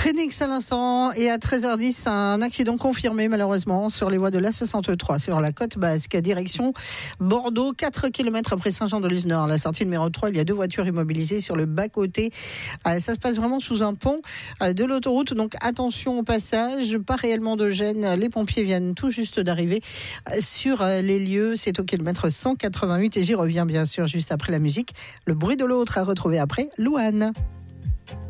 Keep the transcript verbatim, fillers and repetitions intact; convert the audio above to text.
Phoenix à l'instant et à treize heures dix, un accident confirmé malheureusement sur les voies de l'A soixante-trois, sur la côte basque, direction Bordeaux, quatre kilomètres après Saint-Jean-de-Luz-Nord. La sortie numéro trois, il y a deux voitures immobilisées sur le bas-côté. Ça se passe vraiment sous un pont de l'autoroute, donc attention au passage, pas réellement de gêne. Les pompiers viennent tout juste d'arriver sur les lieux. C'est au kilomètre cent quatre-vingt-huit et j'y reviens bien sûr juste après la musique. Le bruit de l'autre à retrouver après Louane.